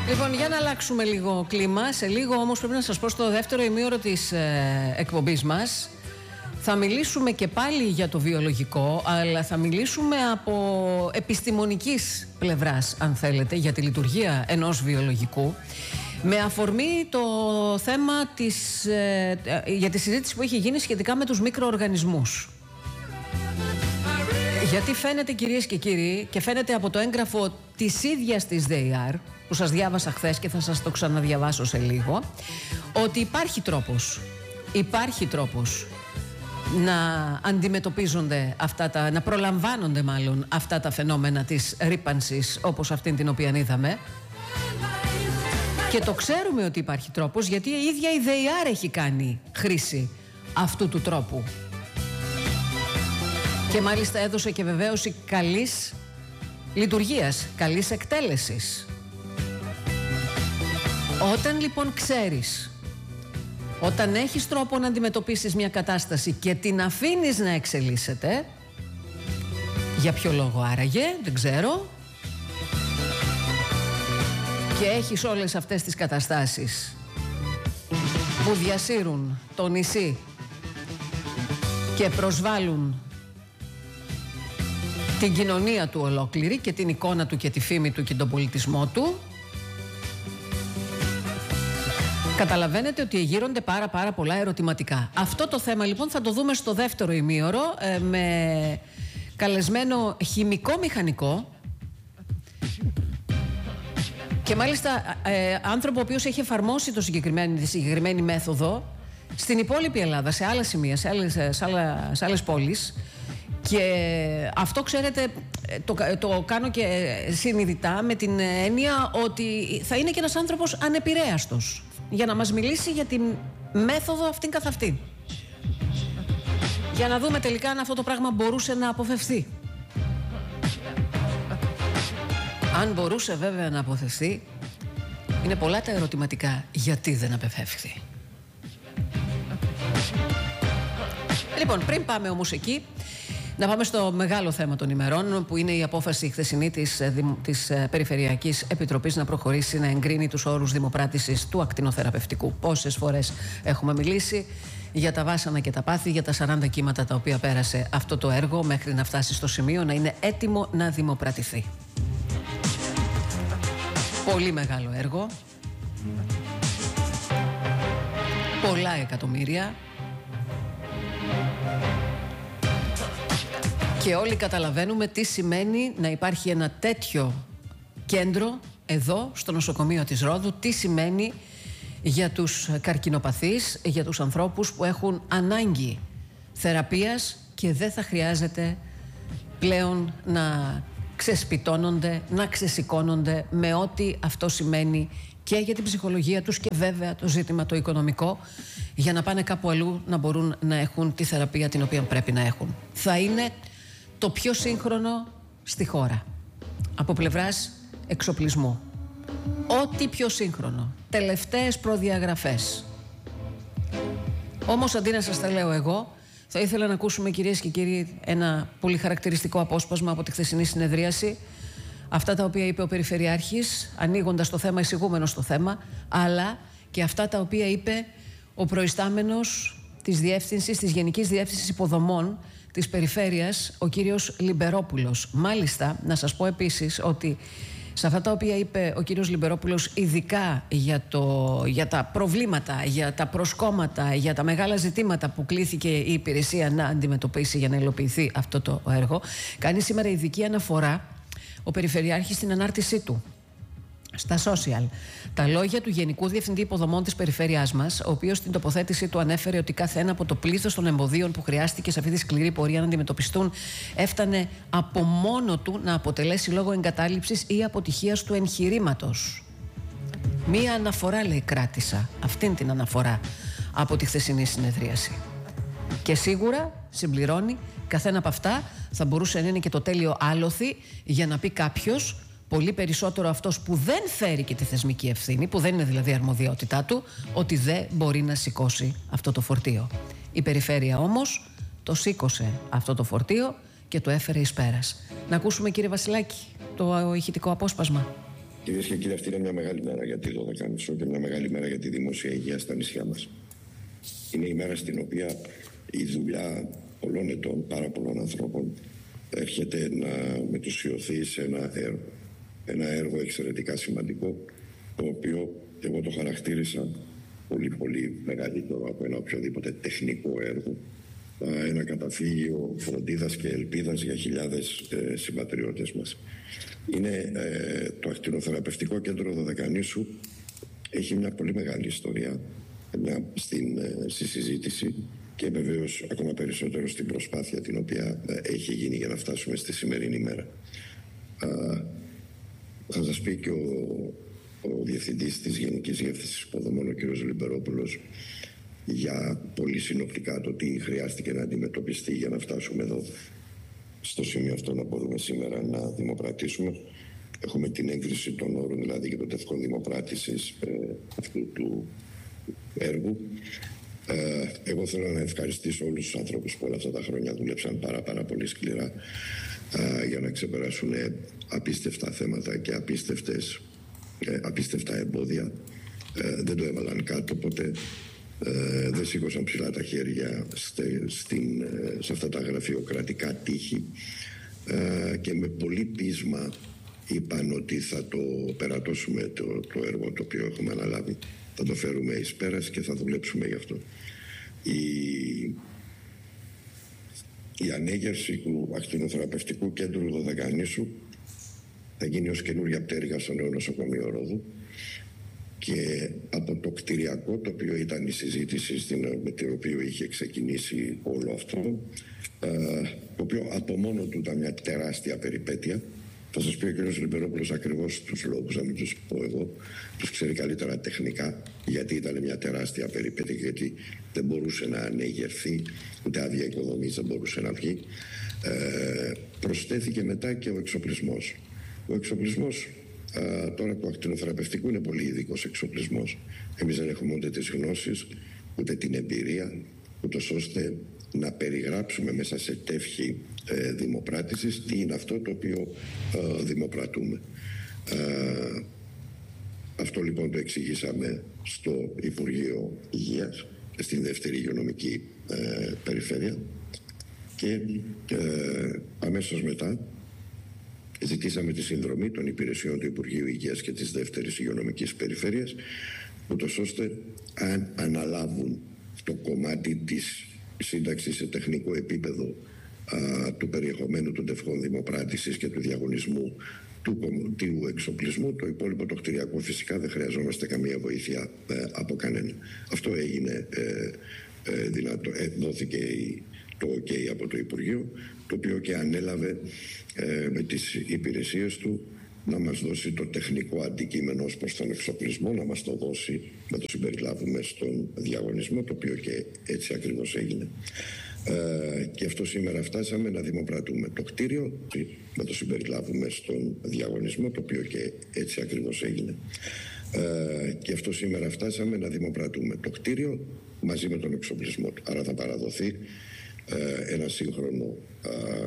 Λοιπόν, για να αλλάξουμε λίγο κλίμα. Σε λίγο όμως πρέπει να σας πω, στο δεύτερο ημίωρο της εκπομπής μας θα μιλήσουμε και πάλι για το βιολογικό, αλλά θα μιλήσουμε από επιστημονικής πλευράς, αν θέλετε, για τη λειτουργία ενός βιολογικού, με αφορμή το θέμα για τη συζήτηση που έχει γίνει σχετικά με τους μικροοργανισμούς. Γιατί φαίνεται, κυρίες και κύριοι, και φαίνεται από το έγγραφο της ίδιας της ΔΕΙΑΡ, που σας διάβασα χθες και θα σας το ξαναδιαβάσω σε λίγο, ότι υπάρχει τρόπος να αντιμετωπίζονται να προλαμβάνονται μάλλον αυτά τα φαινόμενα της ρύπανσης, όπως αυτήν την οποία είδαμε. Και το ξέρουμε ότι υπάρχει τρόπος, γιατί η ίδια η ΔΕΙΑΡ έχει κάνει χρήση αυτού του τρόπου. Και μάλιστα έδωσε και βεβαίωση καλής λειτουργίας, καλής εκτέλεσης. Όταν λοιπόν ξέρεις, όταν έχεις τρόπο να αντιμετωπίσεις μια κατάσταση και την αφήνεις να εξελίσσεται, για ποιο λόγο άραγε, δεν ξέρω, και έχεις όλες αυτές τις καταστάσεις που διασύρουν το νησί και προσβάλλουν την κοινωνία του ολόκληρη και την εικόνα του και τη φήμη του και τον πολιτισμό του, καταλαβαίνετε ότι γύρονται πάρα πολλά ερωτηματικά. Αυτό το θέμα λοιπόν θα το δούμε στο δεύτερο ημίωρο, με καλεσμένο χημικό μηχανικό και μάλιστα άνθρωπο ο οποίος έχει εφαρμόσει τη συγκεκριμένη μέθοδο στην υπόλοιπη Ελλάδα, σε άλλα σημεία, σε άλλες πόλεις. Και αυτό, ξέρετε, το κάνω και συνειδητά, με την έννοια ότι θα είναι και ένας άνθρωπος ανεπηρέαστος για να μας μιλήσει για την μέθοδο αυτήν καθ' αυτήν, για να δούμε τελικά αν αυτό το πράγμα μπορούσε να αποφευθεί. Αν μπορούσε βέβαια να αποφευθεί, είναι πολλά τα ερωτηματικά γιατί δεν απεφεύχθη. Λοιπόν, πριν πάμε όμως εκεί, να πάμε στο μεγάλο θέμα των ημερών, που είναι η απόφαση χθεσινή της Περιφερειακής Επιτροπής να προχωρήσει να εγκρίνει τους όρους δημοπράτησης του ακτινοθεραπευτικού. Πόσες φορές έχουμε μιλήσει για τα βάσανα και τα πάθη, για τα 40 κύματα τα οποία πέρασε αυτό το έργο μέχρι να φτάσει στο σημείο να είναι έτοιμο να δημοπρατηθεί. Πολύ μεγάλο έργο, πολλά εκατομμύρια. Και όλοι καταλαβαίνουμε τι σημαίνει να υπάρχει ένα τέτοιο κέντρο εδώ στο νοσοκομείο της Ρόδου, τι σημαίνει για τους καρκινοπαθείς, για τους ανθρώπους που έχουν ανάγκη θεραπείας και δεν θα χρειάζεται πλέον να ξεσπιτώνονται, να ξεσηκώνονται, με ό,τι αυτό σημαίνει και για την ψυχολογία τους και βέβαια το ζήτημα το οικονομικό, για να πάνε κάπου αλλού να μπορούν να έχουν τη θεραπεία την οποία πρέπει να έχουν. Θα είναι το πιο σύγχρονο στη χώρα από πλευράς εξοπλισμού. Ό,τι πιο σύγχρονο, τελευταίες προδιαγραφές. Όμως αντί να σας τα λέω εγώ, θα ήθελα να ακούσουμε, κυρίες και κύριοι, ένα πολύ χαρακτηριστικό απόσπασμα από τη χθεσινή συνεδρίαση, αυτά τα οποία είπε ο Περιφερειάρχης, ανοίγοντας το θέμα, εισηγούμενος στο θέμα, αλλά και αυτά τα οποία είπε ο προϊστάμενος της Γενικής Διεύθυνσης Υποδομών της Περιφέρειας, ο κύριος Λιμπερόπουλος. Μάλιστα, να σας πω επίσης ότι σε αυτά τα οποία είπε ο κύριος Λιμπερόπουλος, ειδικά για τα προβλήματα, για τα προσκόμματα, για τα μεγάλα ζητήματα που κλήθηκε η υπηρεσία να αντιμετωπίσει για να υλοποιηθεί αυτό το έργο, κάνει σήμερα ειδική αναφορά ο Περιφερειάρχης στην ανάρτησή του στα social τα λόγια του Γενικού Διευθυντή Υποδομών της περιφέρειάς μας, ο οποίος στην τοποθέτησή του ανέφερε ότι κάθε ένα από το πλήθος των εμποδίων που χρειάστηκε σε αυτή τη σκληρή πορεία να αντιμετωπιστούν έφτανε από μόνο του να αποτελέσει λόγο εγκατάλειψης ή αποτυχίας του εγχειρήματος. Μία αναφορά, λέει, κράτησα, αυτήν την αναφορά από τη χθεσινή συνεδρίαση. Και σίγουρα, συμπληρώνει, καθένα από αυτά θα μπορούσε να είναι και το τέλειο άλοθη για να πει κάποιος, πολύ περισσότερο αυτός που δεν φέρει και τη θεσμική ευθύνη, που δεν είναι δηλαδή αρμοδιότητά του, ότι δεν μπορεί να σηκώσει αυτό το φορτίο. Η περιφέρεια όμως το σήκωσε αυτό το φορτίο και το έφερε εις πέρας. Να ακούσουμε, κύριε Βασιλάκη, το ηχητικό απόσπασμα. Κυρίες και κύριοι, αυτή είναι μια μεγάλη μέρα για τη Δωδεκάνησο και μια μεγάλη μέρα για τη δημόσια υγεία στα νησιά μας. Είναι η μέρα στην οποία η δουλειά πολλών ετών, πάρα πολλών ανθρώπων, έρχεται να μετουσιωθεί σε ένα έργο εξαιρετικά σημαντικό, το οποίο εγώ το χαρακτήρισα πολύ μεγαλύτερο από ένα οποιοδήποτε τεχνικό έργο, ένα καταφύγιο φροντίδας και ελπίδας για χιλιάδες συμπατριώτες μας. Είναι το ακτινοθεραπευτικό κέντρο Δωδεκανήσου. Έχει μια πολύ μεγάλη ιστορία στη συζήτηση και βεβαίως ακόμα περισσότερο στην προσπάθεια την οποία έχει γίνει για να φτάσουμε στη σημερινή μέρα. Θα σας πει και ο Διευθυντής της Γενικής Διεύθυνσης Υποδομών, ο κ. Λιμπερόπουλος, για πολύ συνοπτικά το τι χρειάστηκε να αντιμετωπιστεί για να φτάσουμε εδώ στο σημείο αυτό να μπορούμε σήμερα να δημοπρατήσουμε. Έχουμε την έγκριση των όρων, δηλαδή και των τευκών δημοπράτησης αυτού του έργου. Εγώ θέλω να ευχαριστήσω όλους τους ανθρώπους που όλα αυτά τα χρόνια δούλεψαν πάρα πολύ σκληρά για να ξεπεράσουν απίστευτα θέματα και απίστευτα εμπόδια. Δεν το έβαλαν κάτω ποτέ. Δεν σήκωσαν ψηλά τα χέρια σε αυτά τα γραφειοκρατικά τείχη και με πολύ πείσμα είπαν ότι θα το περατώσουμε το έργο το οποίο έχουμε αναλάβει. Θα το φέρουμε εις πέρας και θα δουλέψουμε γι' αυτό. Η ανέγερση του ακτινοθεραπευτικού κέντρου Δωδεκανήσου θα γίνει ως καινούργια πτέρυγα στο νέο νοσοκομείο Ρόδου, και από το κτηριακό, το οποίο ήταν η συζήτηση με την οποία είχε ξεκινήσει όλο αυτό, το οποίο από μόνο του ήταν μια τεράστια περιπέτεια. Θα σας πει ο κ. Λιμπερόπουλος ακριβώς τους λόγους, να μην τους πω εγώ, τους ξέρει καλύτερα τεχνικά, γιατί ήταν μια τεράστια περιπέτεια, γιατί δεν μπορούσε να ανεγερθεί, ούτε άδεια οικοδομής δεν μπορούσε να βγει. Προσθέθηκε μετά και ο εξοπλισμός. Ο εξοπλισμός τώρα του ακτινοθεραπευτικού είναι πολύ ειδικός εξοπλισμός. Εμείς δεν έχουμε ούτε τις γνώσεις, ούτε την εμπειρία, ούτως ώστε να περιγράψουμε μέσα σε τεύχη δημοπράτησης τι είναι αυτό το οποίο δημοπρατούμε. Αυτό λοιπόν το εξηγήσαμε στο Υπουργείο Υγείας, στην δεύτερη υγειονομική περιφέρεια, και αμέσως μετά ζητήσαμε τη συνδρομή των υπηρεσιών του Υπουργείου Υγείας και της δεύτερης υγειονομικής περιφέρειας, ούτως ώστε αν αναλάβουν το κομμάτι της σύνταξης σε τεχνικό επίπεδο του περιεχομένου των τευκών δημοπράτησης και του διαγωνισμού του εξοπλισμού, το υπόλοιπο το κτηριακό φυσικά δεν χρειαζόμαστε καμία βοήθεια από κανένα. Αυτό έγινε δυνατό, δόθηκε το OK από το Υπουργείο, το οποίο και ανέλαβε με τις υπηρεσίες του να μας δώσει το τεχνικό αντικείμενο ως προς τον εξοπλισμό, να μας το δώσει, να το συμπεριλάβουμε στον διαγωνισμό, το οποίο και έτσι ακριβώς έγινε. Και αυτό σήμερα φτάσαμε να δημοπρατούμε το κτίριο, να το συμπεριλάβουμε στον διαγωνισμό, το οποίο και έτσι ακριβώς έγινε. Και αυτό σήμερα φτάσαμε να δημοπρατούμε το κτίριο μαζί με τον εξοπλισμό του. Άρα θα παραδοθεί ένα σύγχρονο